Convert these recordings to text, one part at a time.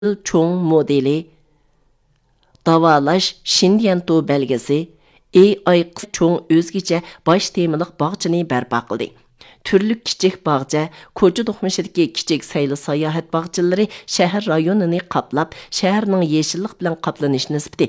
cho'ng modeli, davolash Shindianto belgisi, AI cho'ng o'zgacha bosh temiliq bog'chini barpo qildi. Türlük kichik bog'cha, ko'cha to'qmashidagi kichik sayli sayohat bog'chalari shahar rayonini qaplab, shaharning yeshillik bilan qaplanish nisbati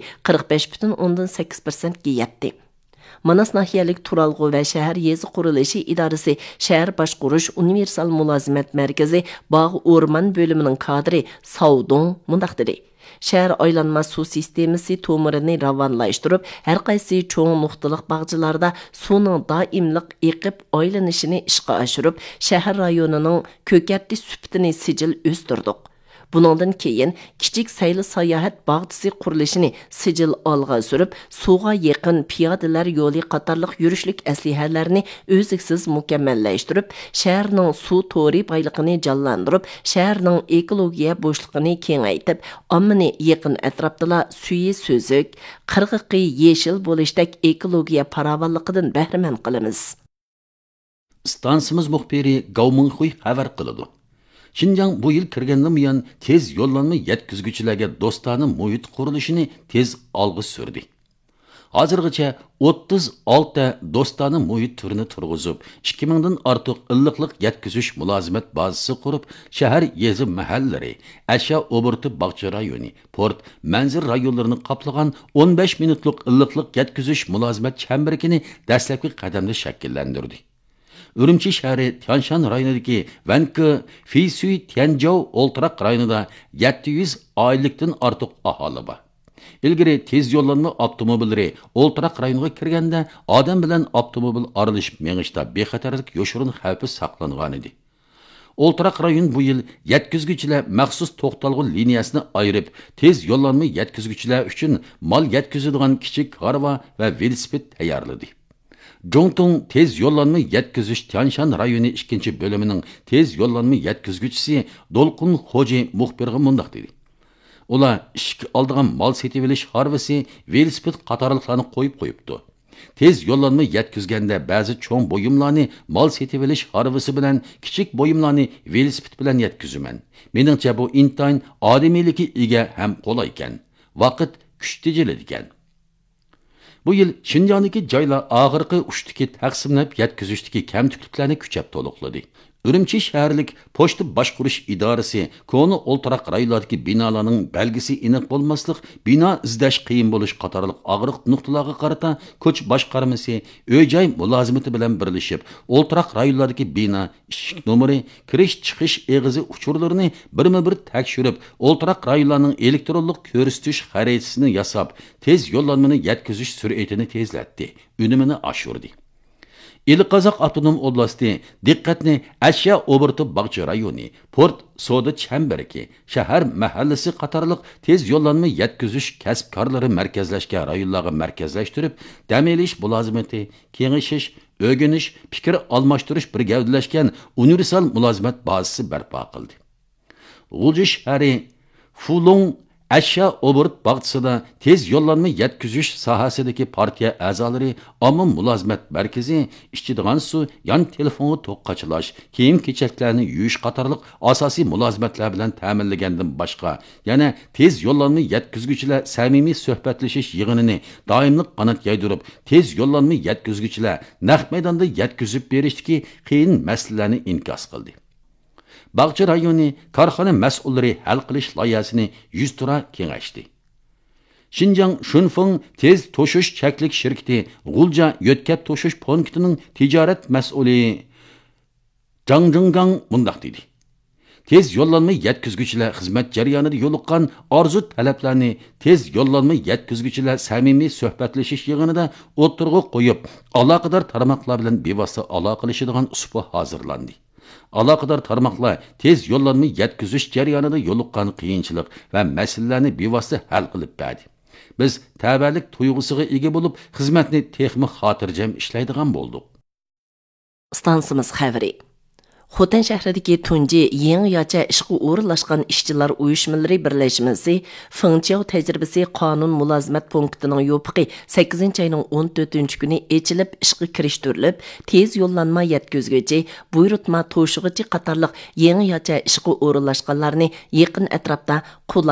45,8% ga yetdi. Manas nahiyalik Turalg'u va shahar yezi qurilishi idorasi shahar boshqurish universal mulozimat markazi bog' o'rmon bo'limining kadri Saudong mundaq dedi. Şəhər aylanma su sistemisi to'mirini ravonlashtirib, har qaysi cho'ng nuqtaliq bog'chalarda suvning doimliq eqib aylanishini ishga oshirib, shahar rayonining ko'katli sifatini sijil o'stirdik. Buningdan keyin kichik sayli sayohat bog'chisi qurilishini sijil olg'a surib, suvga yaqin piyodalar yo'li qatorliq yurishlik aslihalarni o'ziksiz mukammallashtirib, shaharning suv to'ri boyligini jonlantirib, shaharning ekologiya bo'shligini kengaytib, ommani yaqin atrofda suyi so'zuk, qirg'iqi yeshil bo'lishdek ekologiya farovonligidan bahramand qilamiz. Stansimiz muxbiri Gaumunxuy xabar qiladi. Şinjan bu yıl kirgandan buyon tez yo'llanma yetkizuvchilarga do'stona muhit qurilishini tez olg'a surdi. Hozirgacha 36 do'stona muhit turini turg'izib, 2000 dan ortiq illiqlik yetkazish mulozimat bazasi qurib, shahar yezi mahallari, Asha Oburti bog'cha rayoni, Port, Manzil rayonlarini qaplagan 15 minutlik illiqlik yetkazish mulozimat chambarigini dastlabki qadamda shakllantirdi. Ürümçi şəhəri Tianshan rayonidagi Vanke, Fisui, Tianzhou Oltiraq rayonida 700 oylikdan ortiq aholi bor. İlgari tez yo'llanma avtomobillari Oltiraq rayoniga kirganda odam bilan avtomobil aralashib mengishda bexatarlik yo'shirin xavfi saqlangan edi. Oltiraq rayon bu yil yetkizuvchilar maxsus to'xtalg'u liniyasini ayirib, tez yo'llanma yetkizuvchilar uchun mal yetkazadigan kichik harva va velosiped tayyorladi. Jongtong tez yo'llanma yetkazish Tianshan rayoni 2 bölümünün tez yo'llanma yetkizuvchisi Dolqun Xo'ji muxbirga mundaq dedi. Ular ishga oldigan mal setib olish harvasi, velosiped qatorliqlarni qo'yibdi. Tez yo'llanma yetkazganda ba'zi cho'ng bo'yimlarni mal setib olish harvasi bilan kichik bo'yimlarni velosiped bilan yetkazaman. Meningcha bu intayin odamiyligi ega ham qulay ekan. Vaqt kuch tejiladi ekan. Bu yıl Şinjan'daki joylar ağırqı uçtiki taqsimlab yetkazishdagi kamchiliklarni kuchab to'liqladi. Ürümçi şəhərlik poçta başquruş idarəsi konu Oltiraq rayonlardakı binalarning belgisi aniq bo'lmaslik, bina izlash qiyin bo'lish qatorliq og'riq nuqtalarga qarata ko'ch boshqarmasi o'y-joy mulozimati bilan birlashib, Oltiraq rayonlardagi bina, eshik nomeri, kirish chiqish eg'izi uchurlarini birma-bir tekshirib, Oltiraq rayonlarning elektronlik ko'rsatish xaritasini yasab, tez yo'llanmani yetkazish sur'atini tezlatdi, unumini oshirdi. İlqazaq Avtonom oblasti diqqatni Asha Oburti bog'cha rayoni, Port Soda chambariki, shahar mahallasi qatorliq tez yo'llanma yetkazish kasbkorlari markazlashgan rayonlarga markazlashtirib, dam olish mulozimati, kengashish, o'rganish, fikr almashtirish bir gavdalashgan universal mulozimat bazasi barpo qildi. G'ulji shahri Fulong Asha Oburt bog'chasida tez yo'llanma yetkazish sohasidagi partiya a'zolari omma mulozimat markazi ishchidigan suv, yon telefonni to'qqachilash, kiyim-kechaklarni yuvish qatorliq asosiy mulozimatlar bilan ta'minlagandan boshqa, yana tez yo'llanma yetkazuvchilar samimiy suhbatlashish yig'inini doimli qanot yaydirib, tez yo'llanma yetkazuvchilar naq maydonda yetkazib berishdagi qiyin masalalarni inkos qildi. Bog'cha rayoni korxona mas'ullari hal qilish loyihasini 100 tura kengashdi. Xinjiang Shunfeng tez to'shish cheklik shirkati G'ulja yo'tkab to'shish punktining tijorat mas'uli Zhang Zhenggang mundaq dedi. Tez yo'llanma yetkazuvchilar xizmat jarayonida yo'liqqan orzu talablarni tez yo'llanma yetkazuvchilar samimiy suhbatlashish yig'inida o'tirg'i qo'yib, aloqador tarmoqlar bilan bevosita aloqalashadigan usul hozirlandi. Aloqador tarmoqlar tez yo'llanma yetkazish jarayonida yo'liqqan qiyinchilik va masalalarni bevosita hal qilib berdi. Biz tabiiylik tuyg'usiga ega bo'lib, xizmatni texnik xotirjam ishlaydigan bo'ldik. Stansimiz xavri. Xotan shahridagi tunji yangi yacha ishga o'rinlashgan ishchilar uyushmalari birlashmasi Fengjiao tajribasi qonun mulozimat punktining yopiqi 8-oyning 14 kuni ochilib ishga kirishtirilib, tez yo'llanma yetkazguchi, buyurtma to'shig'ichi qatorliq yangi yacha ishga o'rinlashganlarni yaqin atrofda